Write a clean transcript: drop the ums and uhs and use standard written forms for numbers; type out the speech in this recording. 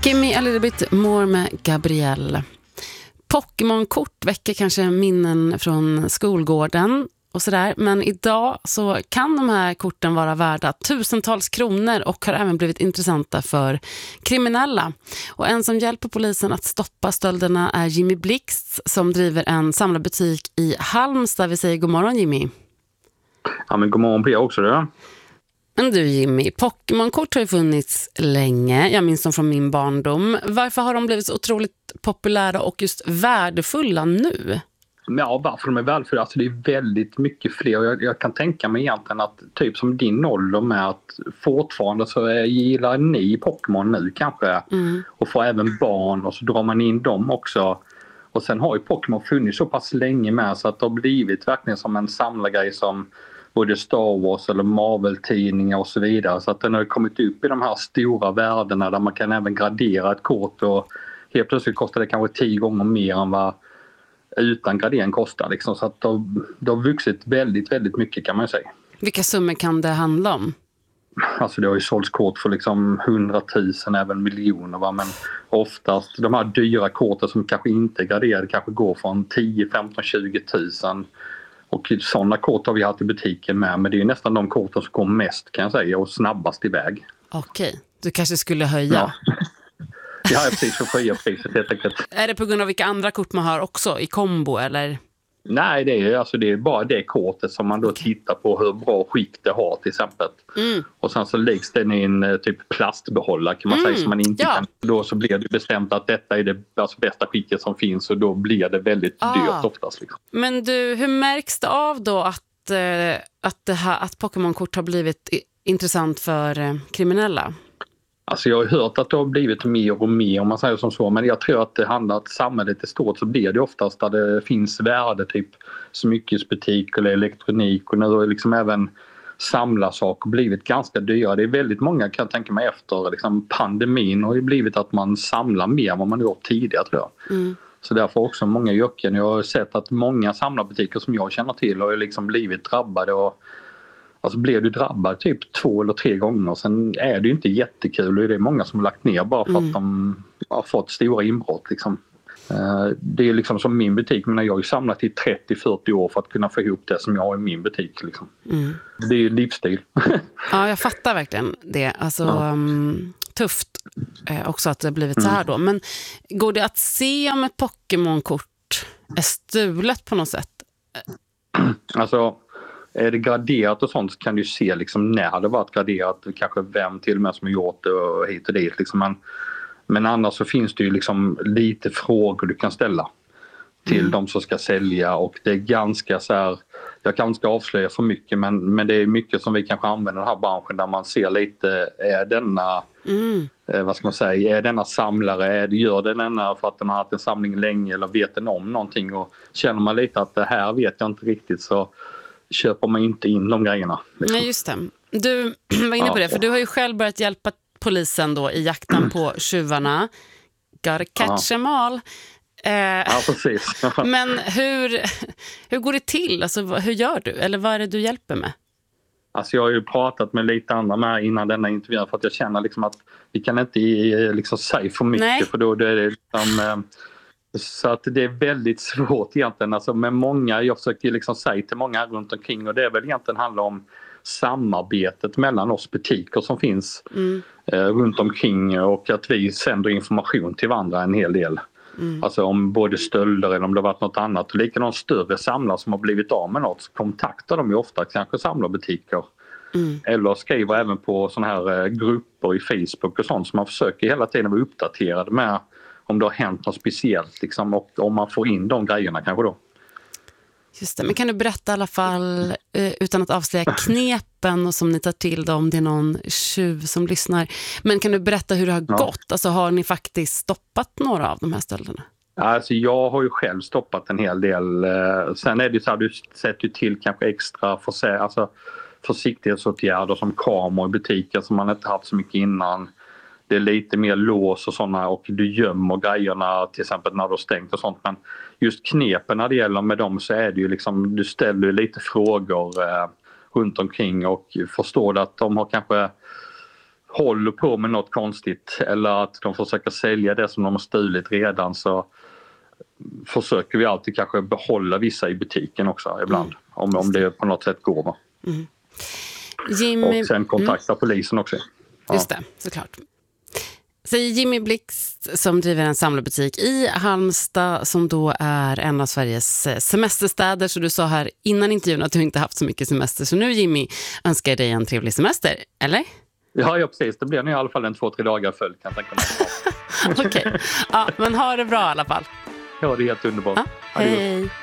Give me a little bit more med Gabrielle. Pokémon-kort väcker kanske minnen från skolgården och sådär. Men idag så kan de här korten vara värda tusentals kronor och har även blivit intressanta för kriminella. Och en som hjälper polisen att stoppa stölderna är Jimmy Blixt som driver en samlarbutik i Halmstad. Vi säger god morgon, Jimmy. Ja, men god morgon på er också då. Men du Jimmy, Pokémon-kort har ju funnits länge. Jag minns dem från min barndom. Varför har de blivit så otroligt populära och just värdefulla nu? Ja, varför de är värdefulla? Alltså det är väldigt mycket fler. Jag kan tänka mig egentligen att typ som din ålder med att fortfarande så gillar ni Pokémon nu kanske. Och får även barn och så drar man in dem också. Och sen har ju Pokémon funnits så pass länge med så att det har blivit verkligen som en samlargrej som både Star Wars eller Marvel-tidningar och så vidare. Så att den har kommit upp i de här stora värdena där man kan även gradera ett kort och helt plötsligt kostar det kanske 10 gånger mer än vad utan gradering kostar. Liksom. Så att det har vuxit väldigt, väldigt mycket kan man ju säga. Vilka summor kan det handla om? Alltså det har ju sålts kort för liksom 100 000, även miljoner. Va? Men oftast de här dyra korten som kanske inte är graderade kanske går från 10, 15, 20 000. Och sådana kort har vi haft i butiken med. Men det är ju nästan de korten som går mest kan jag säga och snabbast iväg. Okej, du kanske skulle höja. Ja, precis, för höja priset helt enkelt. Är det på grund av vilka andra kort man har också i kombo eller? Nej, det är bara det kortet som man då tittar på hur bra skick det har till exempel. Och sen så läggs den i en typ plastbehållare kan man säga som man inte kan. Då så blir det bestämt att detta är det bästa skicket som finns och då blir det väldigt dyrt oftast. Liksom. Men du, hur märks det av då att Pokémon-kort har blivit intressant för kriminella? Alltså jag har hört att det har blivit mer och mer om man säger som så, men jag tror att det handlar om att samhället är stort så blir det oftast där det finns värde typ smyckesbutik eller elektronik och nu har liksom även samlarsaker blivit ganska dyra. Det är väldigt många kan jag tänka mig efter liksom pandemin har ju blivit att man samlar mer än vad man gjort tidigare tror jag. Så därför också många yrken. Jag har sett att många samlarbutiker som jag känner till har ju liksom blivit drabbade och alltså blev du drabbad typ 2 eller 3 gånger. Sen är det ju inte jättekul och det är många som har lagt ner bara för att de har fått stora inbrott. Liksom. Det är liksom som min butik, men jag har ju samlat i 30-40 år för att kunna få ihop det som jag har i min butik. Liksom. Det är ju livsstil. Ja, jag fattar verkligen det. Alltså, tufft också att det har blivit så här då. Men går det att se om ett Pokémon-kort är stulet på något sätt? Alltså... Är det graderat och sånt så kan du se liksom när det varit graderat, kanske vem till och med som har gjort det och hit och dit. Liksom. Men annars så finns det ju liksom lite frågor du kan ställa till de som ska sälja och det är ganska så här, jag kanske ska avslöja för mycket men det är mycket som vi kanske använder i den här branschen där man ser lite, är denna vad ska man säga, är denna samlare, gör denna för att den har haft en samling länge eller vet den om någonting och känner man lite att det här vet jag inte riktigt så köper man inte in de grejerna. Liksom. Nej, just det. Du var inne på det, för du har ju själv börjat hjälpa polisen då i jakten på tjuvarna. Gotta catch them all. Ja, precis. Men hur går det till? Alltså, hur gör du? Eller vad är det du hjälper med? Alltså jag har ju pratat med lite andra med innan denna intervju för att jag känner liksom att vi kan inte liksom säga för mycket. Nej. För då är det liksom... Så att det är väldigt svårt egentligen. Alltså med många, jag försöker liksom säga till många runt omkring och det är väl egentligen handlar om samarbetet mellan oss butiker som finns runt omkring och att vi sänder information till varandra en hel del. Alltså om både stölder eller om det varit något annat. Och likadant större samlare som har blivit av med något så kontaktar de ju ofta kanske samlarbutiker. Eller skriver även på såna här grupper i Facebook och sånt som man försöker hela tiden vara uppdaterad med om det har hänt något speciellt liksom, och om man får in de grejerna kanske då. Just det, men kan du berätta i alla fall utan att avslöja knepen och som ni tar till då, om det är någon tjuv som lyssnar. Men kan du berätta hur det har gått? Alltså har ni faktiskt stoppat några av de här stölderna? Alltså jag har ju själv stoppat en hel del. Sen är det så här, du sätter ju till kanske extra försiktighetsåtgärder som kameror i butiker som man inte haft så mycket innan. Det är lite mer lås och sådana och du gömmer grejerna till exempel när du har stängt och sånt. Men just knepen när det gäller med dem så är det ju liksom, du ställer lite frågor runt omkring och förstår att de har kanske håller på med något konstigt eller att de försöker sälja det som de har stulit redan, så försöker vi alltid kanske behålla vissa i butiken också ibland. Om det på något sätt går. Va? Jimmy... Och sen kontakta polisen också. Ja. Just det, såklart. Säger Jimmy Blixt som driver en samlarbutik i Halmstad som då är en av Sveriges semesterstäder. Så du sa här innan intervjun att du inte haft så mycket semester. Så nu Jimmy önskar jag dig en trevlig semester, eller? Ja, precis. Det blir nu i alla fall 2-3 dagar följd, kan jag tänka mig. Okej, ja, men ha det bra i alla fall. Ja, det är helt underbart. Ja, hej.